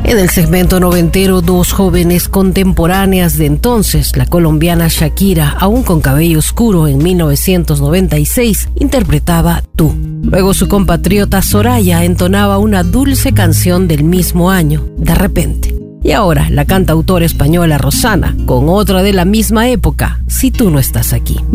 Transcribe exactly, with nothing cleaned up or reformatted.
En el segmento noventero, dos jóvenes contemporáneas de entonces, la colombiana Shakira, aún con cabello oscuro en mil novecientos noventa y seis, interpretaba Tú. Luego su compatriota Soraya entonaba una dulce canción del mismo año, De repente. Y ahora la cantautora española Rosana, con otra de la misma época, Si tú no estás aquí.